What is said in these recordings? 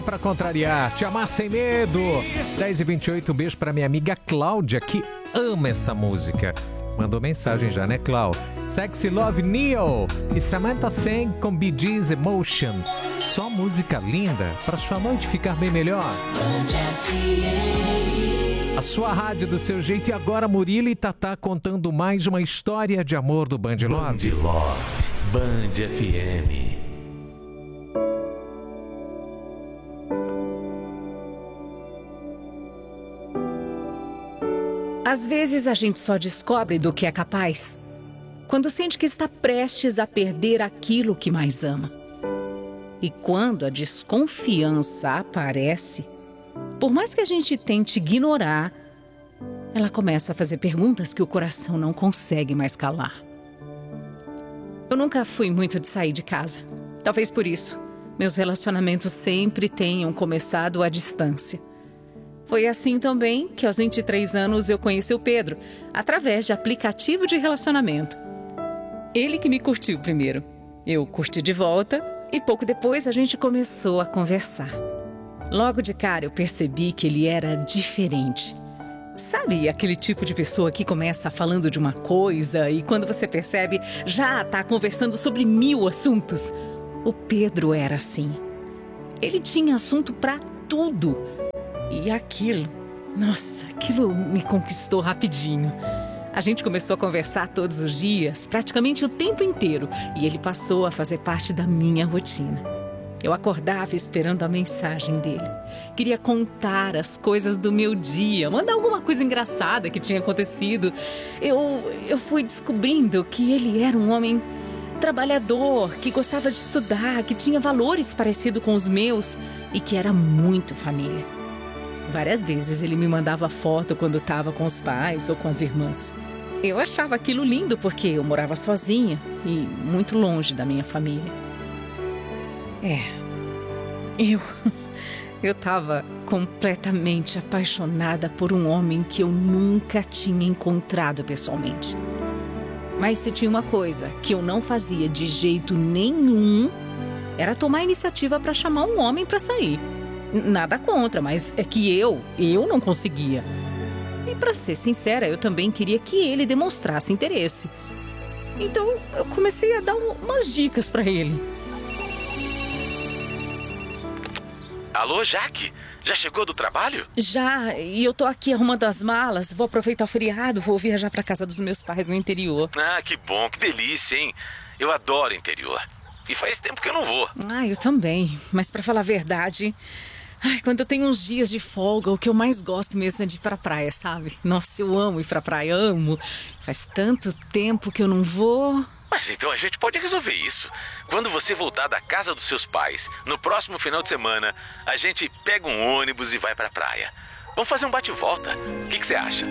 Pra contrariar, te amar sem medo. 10h28, um beijo pra minha amiga Cláudia, que ama essa música. Mandou mensagem já, né, Clau? Sexy Love Neo e Samantha Sen com Bee Gees Emotion. Só música linda pra sua noite ficar bem melhor. A sua rádio do seu jeito. E agora Murilo e Tatá contando mais uma história de amor do Band Love. Band Love, Band FM. Às vezes a gente só descobre do que é capaz quando sente que está prestes a perder aquilo que mais ama. E quando a desconfiança aparece, por mais que a gente tente ignorar, ela começa a fazer perguntas que o coração não consegue mais calar. Eu nunca fui muito de sair de casa. Talvez por isso, meus relacionamentos sempre tenham começado à distância. Foi assim também que aos 23 anos eu conheci o Pedro, através de aplicativo de relacionamento. Ele que me curtiu primeiro. Eu curti de volta e pouco depois a gente começou a conversar. Logo de cara eu percebi que ele era diferente. Sabe aquele tipo de pessoa que começa falando de uma coisa e quando você percebe já está conversando sobre 1000 assuntos? O Pedro era assim. Ele tinha assunto para tudo. E aquilo me conquistou rapidinho. A gente começou a conversar todos os dias, praticamente o tempo inteiro, e ele passou a fazer parte da minha rotina. Eu acordava esperando a mensagem dele. Queria contar as coisas do meu dia, mandar alguma coisa engraçada que tinha acontecido. Eu fui descobrindo que ele era um homem trabalhador, que gostava de estudar, que tinha valores parecidos com os meus e que era muito família. Várias vezes ele me mandava foto quando estava com os pais ou com as irmãs. Eu achava aquilo lindo porque eu morava sozinha e muito longe da minha família. Eu estava completamente apaixonada por um homem que eu nunca tinha encontrado pessoalmente. Mas se tinha uma coisa que eu não fazia de jeito nenhum, era tomar iniciativa para chamar um homem para sair. Nada contra, mas é que eu não conseguia. E para ser sincera, eu também queria que ele demonstrasse interesse. Então eu comecei a dar umas dicas para ele. Alô, Jaque? Já chegou do trabalho? Já, e eu tô aqui arrumando as malas. Vou aproveitar o feriado, vou viajar para casa dos meus pais no interior. Ah, que bom, que delícia, hein? Eu adoro interior. E faz tempo que eu não vou. Eu também. Mas para falar a verdade, quando eu tenho uns dias de folga, o que eu mais gosto mesmo é de ir pra praia, sabe? Nossa, eu amo ir pra praia, amo. Faz tanto tempo que eu não vou. Mas então a gente pode resolver isso. Quando você voltar da casa dos seus pais, no próximo final de semana, a gente pega um ônibus e vai pra praia. Vamos fazer um bate-volta. O que você acha?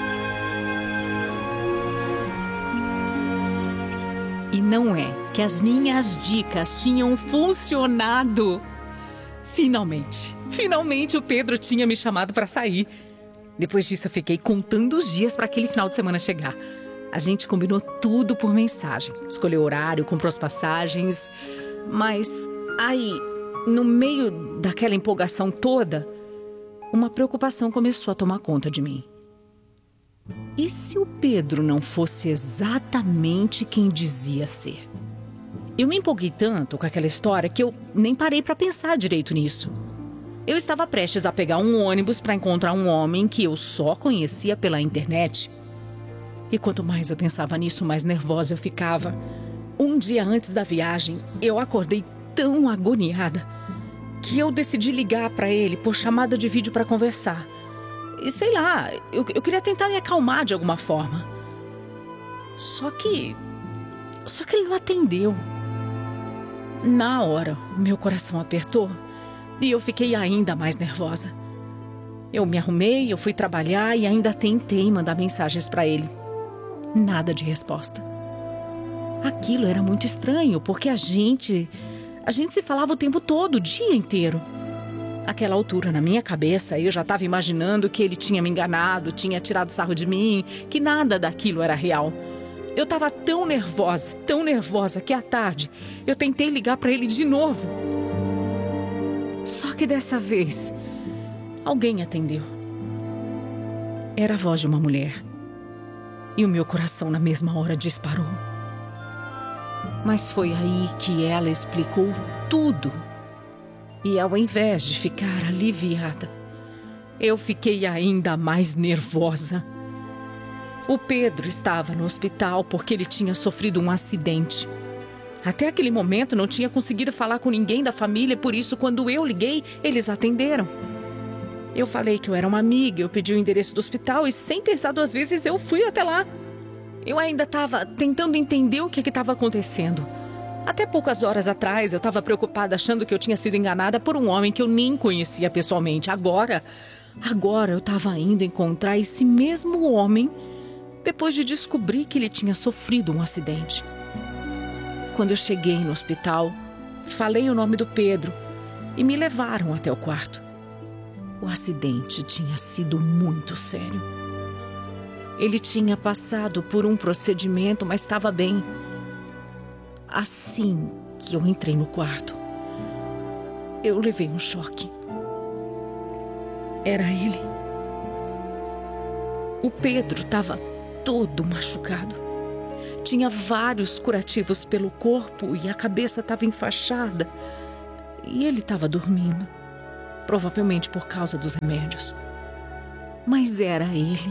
E não é que as minhas dicas tinham funcionado. Finalmente o Pedro tinha me chamado para sair. Depois disso eu fiquei contando os dias para aquele final de semana chegar. A gente combinou tudo por mensagem. Escolheu horário, comprou as passagens. Mas aí, no meio daquela empolgação toda, uma preocupação começou a tomar conta de mim. E se o Pedro não fosse exatamente quem dizia ser? Eu me empolguei tanto com aquela história que eu nem parei para pensar direito nisso. Eu estava prestes a pegar um ônibus para encontrar um homem que eu só conhecia pela internet. E quanto mais eu pensava nisso, mais nervosa eu ficava. Um dia antes da viagem, eu acordei tão agoniada que eu decidi ligar para ele por chamada de vídeo para conversar. E sei lá, eu queria tentar me acalmar de alguma forma. Só que ele não atendeu. Na hora, meu coração apertou e eu fiquei ainda mais nervosa. Eu me arrumei, eu fui trabalhar e ainda tentei mandar mensagens para ele. Nada de resposta. Aquilo era muito estranho, porque a gente se falava o tempo todo, o dia inteiro. Àquela altura, na minha cabeça, eu já estava imaginando que ele tinha me enganado, tinha tirado sarro de mim, que nada daquilo era real. Eu estava tão nervosa, que à tarde eu tentei ligar para ele de novo. Só que dessa vez, alguém atendeu. Era a voz de uma mulher. E o meu coração na mesma hora disparou. Mas foi aí que ela explicou tudo. E ao invés de ficar aliviada, eu fiquei ainda mais nervosa. O Pedro estava no hospital porque ele tinha sofrido um acidente. Até aquele momento não tinha conseguido falar com ninguém da família, por isso quando eu liguei, eles atenderam. Eu falei que eu era uma amiga, eu pedi o endereço do hospital e sem pensar duas vezes eu fui até lá. Eu ainda estava tentando entender o que estava acontecendo. Até poucas horas atrás eu estava preocupada achando que eu tinha sido enganada por um homem que eu nem conhecia pessoalmente. Agora eu estava indo encontrar esse mesmo homem depois de descobrir que ele tinha sofrido um acidente. Quando eu cheguei no hospital, falei o nome do Pedro e me levaram até o quarto. O acidente tinha sido muito sério. Ele tinha passado por um procedimento, mas estava bem. Assim que eu entrei no quarto, eu levei um choque. Era ele. O Pedro estava todo machucado. Tinha vários curativos pelo corpo e a cabeça estava enfaixada. E ele estava dormindo, provavelmente por causa dos remédios. Mas era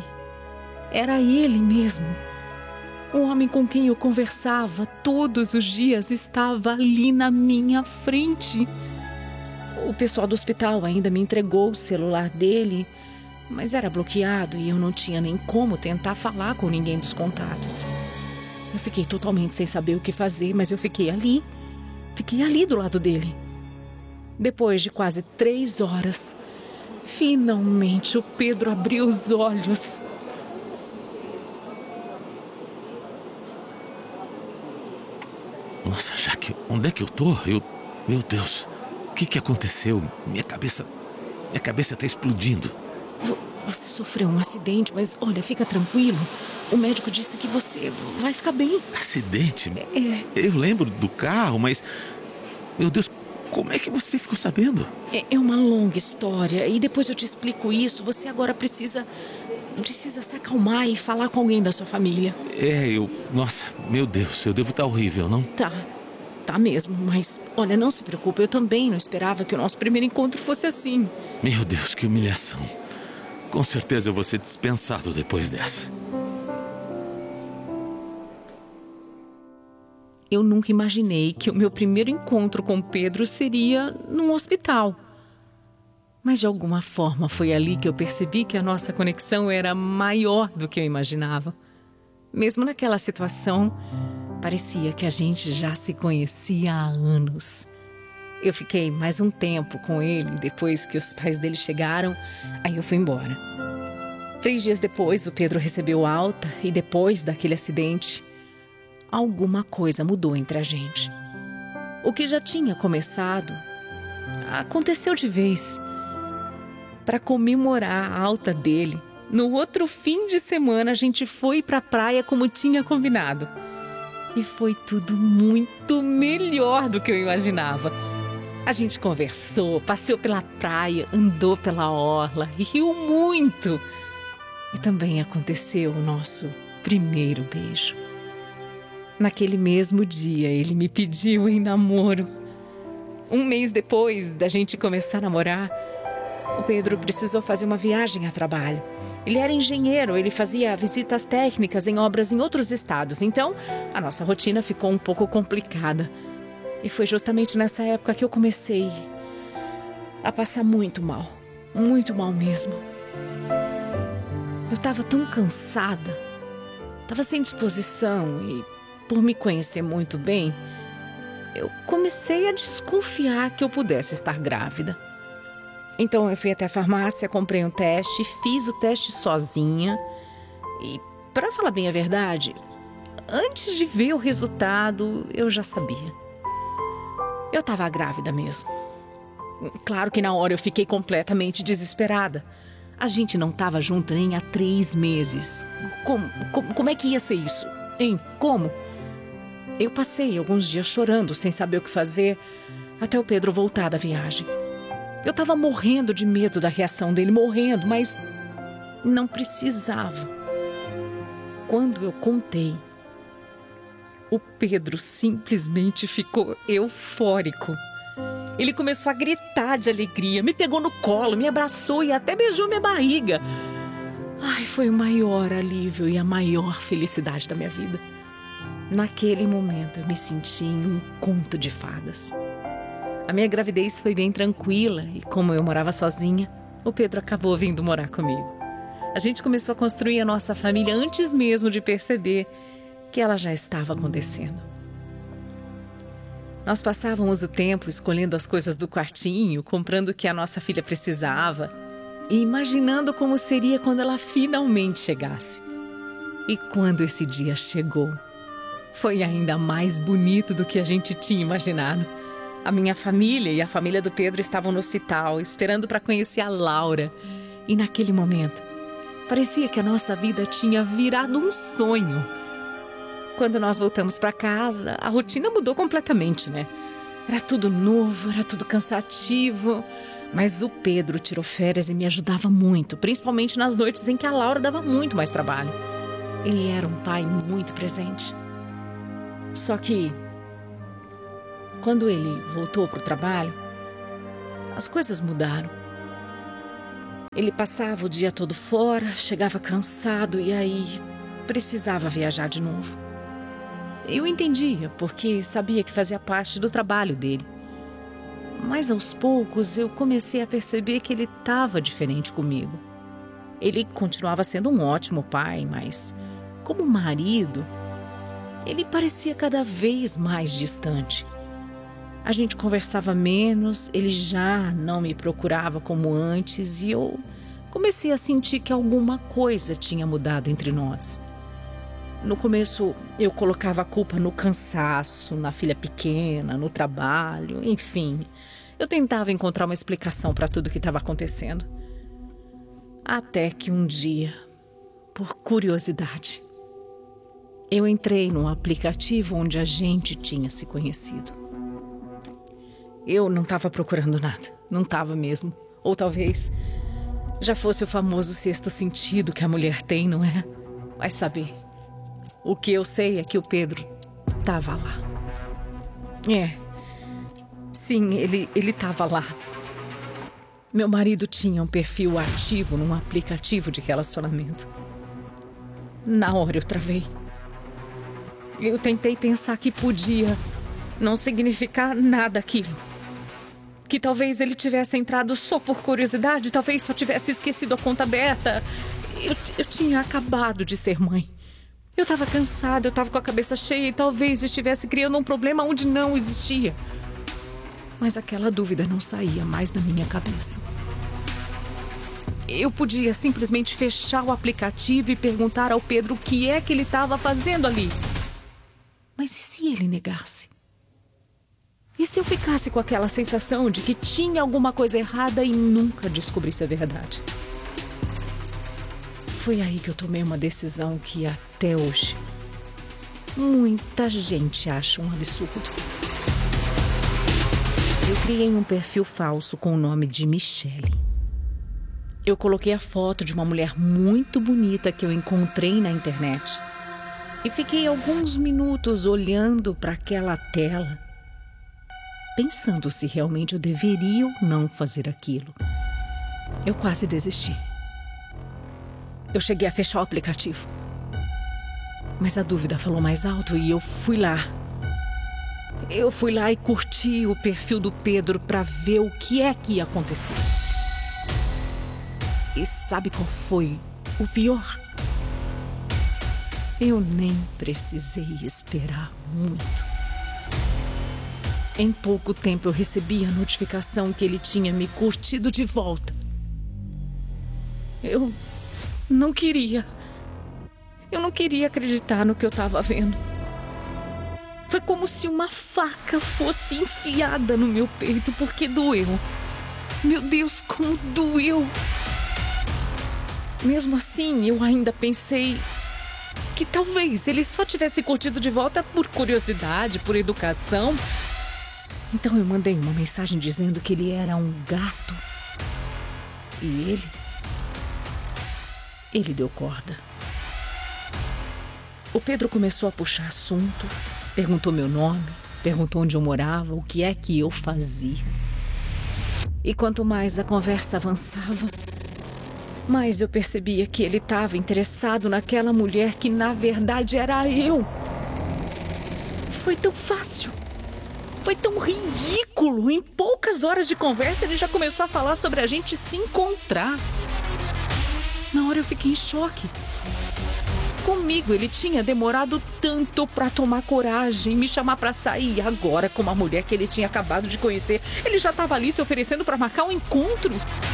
ele mesmo. O homem com quem eu conversava todos os dias estava ali na minha frente. O pessoal do hospital ainda me entregou o celular dele, mas era bloqueado e eu não tinha nem como tentar falar com ninguém dos contatos. Eu fiquei totalmente sem saber o que fazer, mas eu fiquei ali do lado dele. Depois de quase 3 horas, finalmente o Pedro abriu os olhos. Nossa, Jaque, onde é que eu tô? Meu Deus, o que aconteceu? Minha cabeça tá explodindo. Você sofreu um acidente, mas olha, fica tranquilo. O médico disse que você vai ficar bem. Acidente? Eu lembro do carro, mas... Meu Deus, como é que você ficou sabendo? É uma longa história e depois eu te explico isso. Você agora precisa se acalmar e falar com alguém da sua família. Nossa, meu Deus, eu devo estar horrível, não? Tá mesmo, mas olha, não se preocupe. Eu também não esperava que o nosso primeiro encontro fosse assim. Meu Deus, que humilhação. Com certeza eu vou ser dispensado depois dessa. Eu nunca imaginei que o meu primeiro encontro com Pedro seria num hospital. Mas de alguma forma foi ali que eu percebi que a nossa conexão era maior do que eu imaginava. Mesmo naquela situação, parecia que a gente já se conhecia há anos. Eu fiquei mais um tempo com ele depois que os pais dele chegaram, aí eu fui embora. 3 dias depois, o Pedro recebeu alta e depois daquele acidente, alguma coisa mudou entre a gente. O que já tinha começado aconteceu de vez. Para comemorar a alta dele, no outro fim de semana a gente foi para a praia como tinha combinado. E foi tudo muito melhor do que eu imaginava. A gente conversou, passeou pela praia, andou pela orla, riu muito. E também aconteceu o nosso primeiro beijo. Naquele mesmo dia, ele me pediu em namoro. 1 mês depois da gente começar a namorar, o Pedro precisou fazer uma viagem a trabalho. Ele era engenheiro, ele fazia visitas técnicas em obras em outros estados. Então, a nossa rotina ficou um pouco complicada. E foi justamente nessa época que eu comecei a passar muito mal mesmo. Eu estava tão cansada, estava sem disposição e, por me conhecer muito bem, eu comecei a desconfiar que eu pudesse estar grávida. Então eu fui até a farmácia, comprei um teste, fiz o teste sozinha e, para falar bem a verdade, antes de ver o resultado, eu já sabia. Eu estava grávida mesmo. Claro que na hora eu fiquei completamente desesperada. A gente não estava junto nem há 3 meses. Como é que ia ser isso? Hein? Como? Eu passei alguns dias chorando, sem saber o que fazer, até o Pedro voltar da viagem. Eu estava morrendo de medo da reação dele, morrendo, mas não precisava. Quando eu contei, o Pedro simplesmente ficou eufórico. Ele começou a gritar de alegria, me pegou no colo, me abraçou e até beijou minha barriga. Ai, foi o maior alívio e a maior felicidade da minha vida. Naquele momento eu me senti em um conto de fadas. A minha gravidez foi bem tranquila e como eu morava sozinha, o Pedro acabou vindo morar comigo. A gente começou a construir a nossa família antes mesmo de perceber que ela já estava acontecendo. Nós passávamos o tempo escolhendo as coisas do quartinho, comprando o que a nossa filha precisava e imaginando como seria quando ela finalmente chegasse. E quando esse dia chegou, foi ainda mais bonito do que a gente tinha imaginado. A minha família e a família do Pedro estavam no hospital, esperando para conhecer a Laura. E naquele momento, parecia que a nossa vida tinha virado um sonho. Quando nós voltamos para casa, a rotina mudou completamente, né? Era tudo novo, era tudo cansativo. Mas o Pedro tirou férias e me ajudava muito, principalmente nas noites em que a Laura dava muito mais trabalho. Ele era um pai muito presente. Só que, quando ele voltou para o trabalho, as coisas mudaram. Ele passava o dia todo fora, chegava cansado e aí precisava viajar de novo. Eu entendia, porque sabia que fazia parte do trabalho dele. Mas aos poucos eu comecei a perceber que ele estava diferente comigo. Ele continuava sendo um ótimo pai, mas como marido, ele parecia cada vez mais distante. A gente conversava menos, ele já não me procurava como antes e eu comecei a sentir que alguma coisa tinha mudado entre nós. No começo, eu colocava a culpa no cansaço, na filha pequena, no trabalho, enfim. Eu tentava encontrar uma explicação para tudo o que estava acontecendo. Até que um dia, por curiosidade, eu entrei num aplicativo onde a gente tinha se conhecido. Eu não estava procurando nada, não estava mesmo. Ou talvez já fosse o famoso sexto sentido que a mulher tem, não é? Vai saber. O que eu sei é que o Pedro estava lá. Sim, ele estava lá. Meu marido tinha um perfil ativo num aplicativo de relacionamento. Na hora eu travei. Eu tentei pensar que podia não significar nada aquilo. Que talvez ele tivesse entrado só por curiosidade, talvez só tivesse esquecido a conta aberta. Eu tinha acabado de ser mãe. Eu estava cansada, eu estava com a cabeça cheia e talvez estivesse criando um problema onde não existia. Mas aquela dúvida não saía mais da minha cabeça. Eu podia simplesmente fechar o aplicativo e perguntar ao Pedro o que é que ele estava fazendo ali. Mas e se ele negasse? E se eu ficasse com aquela sensação de que tinha alguma coisa errada e nunca descobrisse a verdade? Foi aí que eu tomei uma decisão que até hoje muita gente acha um absurdo. Eu criei um perfil falso com o nome de Michele. Eu coloquei a foto de uma mulher muito bonita que eu encontrei na internet. E fiquei alguns minutos olhando para aquela tela, pensando se realmente eu deveria ou não fazer aquilo. Eu quase desisti. Eu cheguei a fechar o aplicativo. Mas a dúvida falou mais alto e eu fui lá. Eu fui lá e curti o perfil do Pedro para ver o que é que ia acontecer. E sabe qual foi o pior? Eu nem precisei esperar muito. Em pouco tempo eu recebi a notificação que ele tinha me curtido de volta. Eu não queria acreditar no que eu estava vendo. Foi como se uma faca fosse enfiada no meu peito, porque doeu. Meu Deus, como doeu! Mesmo assim, eu ainda pensei que talvez ele só tivesse curtido de volta por curiosidade, por educação. Então eu mandei uma mensagem dizendo que ele era um gato. E ele deu corda. O Pedro começou a puxar assunto, perguntou meu nome, perguntou onde eu morava, o que é que eu fazia. E quanto mais a conversa avançava, mais eu percebia que ele estava interessado naquela mulher que na verdade era eu. Foi tão fácil. Foi tão ridículo. Em poucas horas de conversa ele já começou a falar sobre a gente se encontrar. Na hora eu fiquei em choque. Comigo ele tinha demorado tanto para tomar coragem, me chamar para sair. Agora, com uma mulher que ele tinha acabado de conhecer, ele já estava ali se oferecendo para marcar um encontro.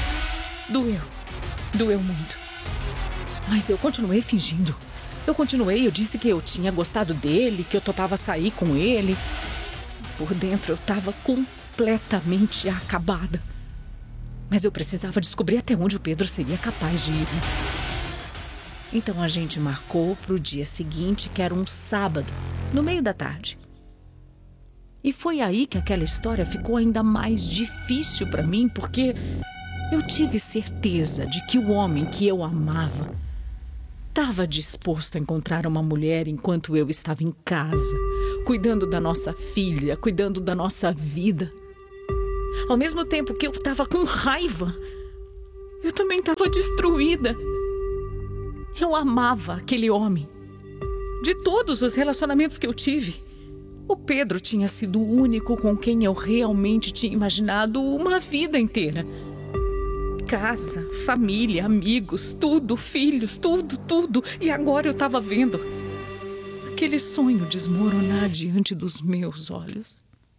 Doeu muito. Mas eu continuei fingindo. Eu disse que eu tinha gostado dele, que eu topava sair com ele. Por dentro eu estava completamente acabada. Mas eu precisava descobrir até onde o Pedro seria capaz de ir. Então a gente marcou para o dia seguinte, que era um sábado, no meio da tarde. E foi aí que aquela história ficou ainda mais difícil para mim, porque eu tive certeza de que o homem que eu amava estava disposto a encontrar uma mulher enquanto eu estava em casa, cuidando da nossa filha, cuidando da nossa vida. Ao mesmo tempo que eu estava com raiva, eu também estava destruída. Eu amava aquele homem. De todos os relacionamentos que eu tive, o Pedro tinha sido o único com quem eu realmente tinha imaginado uma vida inteira. Casa, família, amigos, tudo, filhos, tudo. E agora eu estava vendo aquele sonho desmoronar diante dos meus olhos.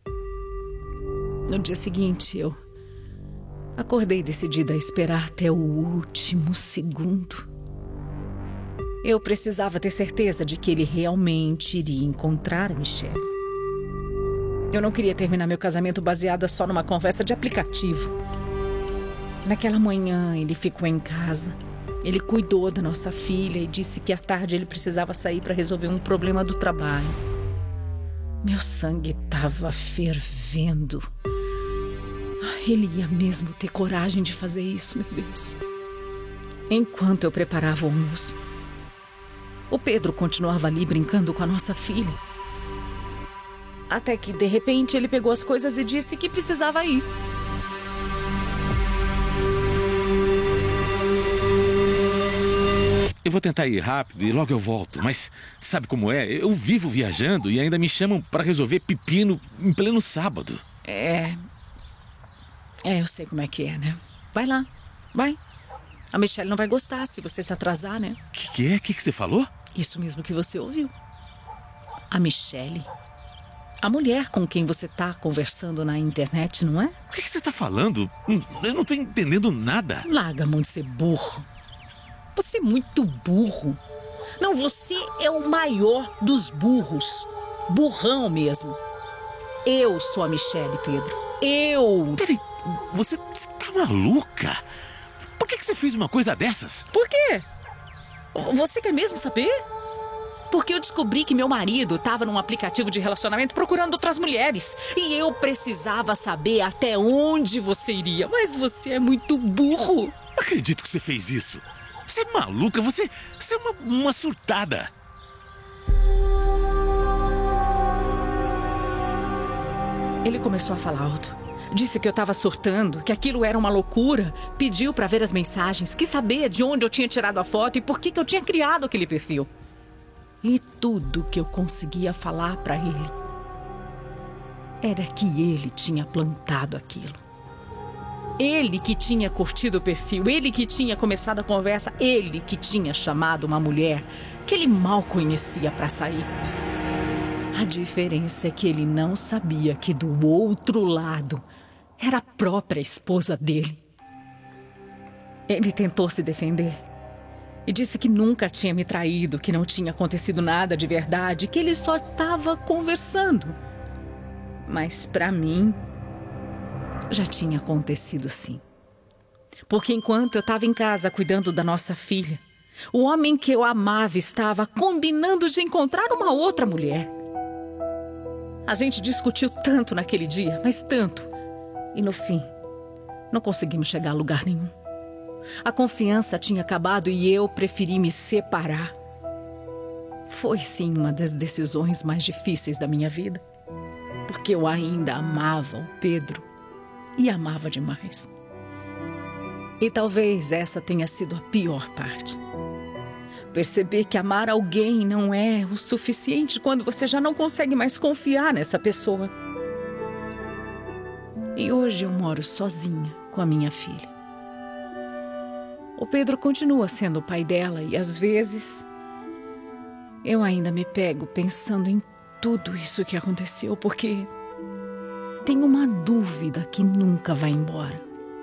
No dia seguinte, eu acordei decidida a esperar até o último segundo. Eu precisava ter certeza de que ele realmente iria encontrar a Michelle. Eu não queria terminar meu casamento baseada só numa conversa de aplicativo. Naquela manhã, ele ficou em casa. Ele cuidou da nossa filha e disse que à tarde ele precisava sair para resolver um problema do trabalho. Meu sangue estava fervendo. Ele ia mesmo ter coragem de fazer isso, meu Deus. Enquanto eu preparava o almoço, o Pedro continuava ali brincando com a nossa filha. Até que, de repente, ele pegou as coisas e disse que precisava ir. Eu vou tentar ir rápido e logo eu volto, mas sabe como é? Eu vivo viajando e ainda me chamam para resolver pepino em pleno sábado. Eu sei como é que é, né? Vai lá, vai. A Michelle não vai gostar se você se atrasar, né? Que é? O que você falou? Isso mesmo que você ouviu. A Michelle. A mulher com quem você tá conversando na internet, não é? O que você tá falando? Eu não tô entendendo nada. Larga a mão de ser burro. Você é muito burro. Não, você é o maior dos burros. Burrão mesmo. Eu sou a Michelle, Pedro. Eu. Peraí, você tá maluca? Por que você fez uma coisa dessas? Por quê? Você quer mesmo saber? Porque eu descobri que meu marido estava num aplicativo de relacionamento procurando outras mulheres. E eu precisava saber até onde você iria. Mas você é muito burro. Não acredito que você fez isso. Você é maluca, você é uma surtada. Ele começou a falar alto. Disse que eu estava surtando, que aquilo era uma loucura. Pediu para ver as mensagens, quis saber de onde eu tinha tirado a foto e por que eu tinha criado aquele perfil. E tudo que eu conseguia falar para ele era que ele tinha plantado aquilo. Ele que tinha curtido o perfil, ele que tinha começado a conversa, ele que tinha chamado uma mulher que ele mal conhecia para sair. A diferença é que ele não sabia que do outro lado era a própria esposa dele. Ele tentou se defender e disse que nunca tinha me traído, que não tinha acontecido nada de verdade, que ele só estava conversando. Mas para mim, já tinha acontecido sim. Porque enquanto eu estava em casa cuidando da nossa filha, o homem que eu amava estava combinando de encontrar uma outra mulher. A gente discutiu tanto naquele dia, mas tanto. E no fim, não conseguimos chegar a lugar nenhum. A confiança tinha acabado e eu preferi me separar. Foi sim uma das decisões mais difíceis da minha vida, porque eu ainda amava o Pedro e amava demais. E talvez essa tenha sido a pior parte. Perceber que amar alguém não é o suficiente quando você já não consegue mais confiar nessa pessoa. E hoje eu moro sozinha com a minha filha. O Pedro continua sendo o pai dela e às vezes eu ainda me pego pensando em tudo isso que aconteceu, porque tenho uma dúvida que nunca vai embora.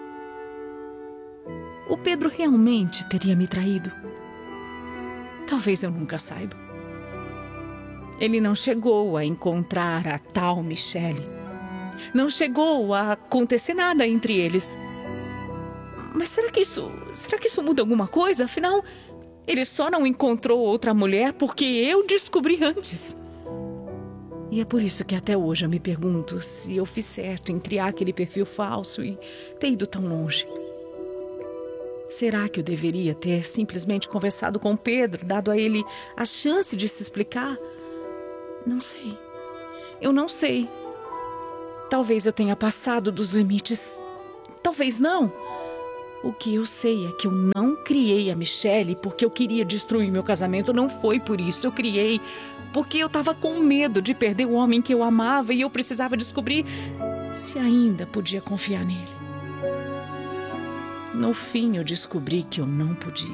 O Pedro realmente teria me traído? Talvez eu nunca saiba. Ele não chegou a encontrar a tal Michele. Não chegou a acontecer nada entre eles. Mas será que isso muda alguma coisa? Afinal, ele só não encontrou outra mulher porque eu descobri antes. E é por isso que até hoje eu me pergunto se eu fiz certo em criar aquele perfil falso e ter ido tão longe. Será que eu deveria ter simplesmente conversado com o Pedro, dado a ele a chance de se explicar? Não sei. Eu não sei. Talvez eu tenha passado dos limites. Talvez não. O que eu sei é que eu não criei a Michele porque eu queria destruir meu casamento. Não foi por isso. Eu criei porque eu estava com medo de perder o homem que eu amava e eu precisava descobrir se ainda podia confiar nele. No fim, eu descobri que eu não podia.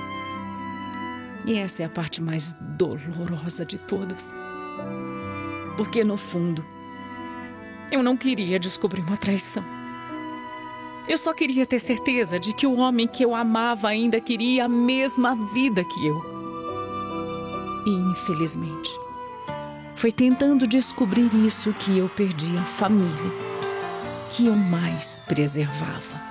E essa é a parte mais dolorosa de todas. Porque, no fundo, eu não queria descobrir uma traição. Eu só queria ter certeza de que o homem que eu amava ainda queria a mesma vida que eu. E, infelizmente, foi tentando descobrir isso que eu perdi a família que eu mais preservava.